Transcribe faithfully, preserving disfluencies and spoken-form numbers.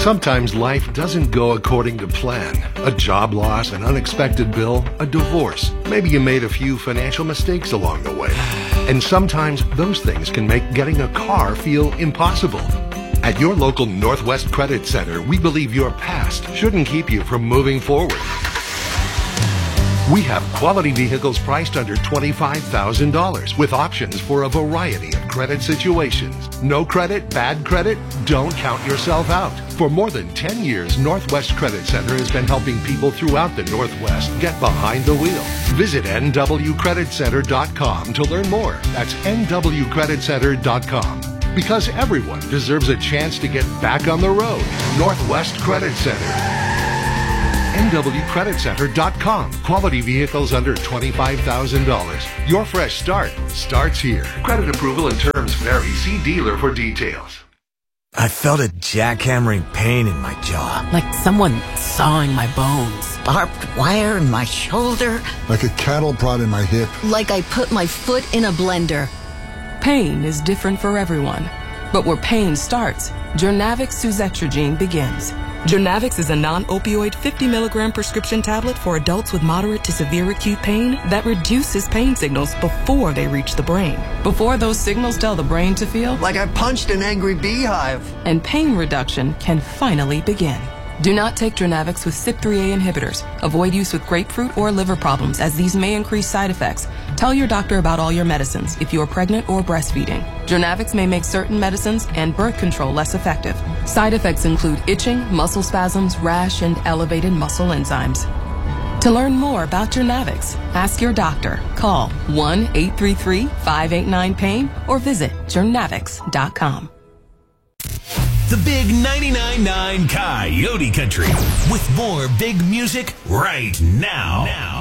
Sometimes life doesn't go according to plan. A job loss, an unexpected bill, a divorce. Maybe you made a few financial mistakes along the way. And sometimes those things can make getting a car feel impossible. At your local Northwest Credit Center, we believe your past shouldn't keep you from moving forward. We have quality vehicles priced under twenty-five thousand dollars with options for a variety of credit situations. No credit, bad credit? Don't count yourself out. For more than ten years, Northwest Credit Center has been helping people throughout the Northwest get behind the wheel. Visit N W credit center dot com to learn more. That's N W credit center dot com. Because everyone deserves a chance to get back on the road. Northwest Credit Center. N W credit center dot com. Quality vehicles under twenty-five thousand dollars. Your fresh start starts here. Credit approval and terms vary. See dealer for details. I felt a jackhammering pain in my jaw. Like someone sawing my bones. Barbed wire in my shoulder. Like a cattle prod in my hip. Like I put my foot in a blender. Pain is different for everyone. But where pain starts, Journavx Suzetrigine begins. Journavx is a non-opioid fifty milligram prescription tablet for adults with moderate to severe acute pain that reduces pain signals before they reach the brain. Before those signals tell the brain to feel Like I punched an angry beehive. and pain reduction can finally begin. Do not take Journavx with C Y P three A inhibitors. Avoid use with grapefruit or liver problems, as these may increase side effects. Tell your doctor about all your medicines if you are pregnant or breastfeeding. Journavx may make certain medicines and birth control less effective. Side effects include itching, muscle spasms, rash, and elevated muscle enzymes. To learn more about Journavx, ask your doctor. Call one eight three three, five eight nine, pain or visit journavx dot com. The big ninety-nine point nine Coyote Country with more big music right now. now.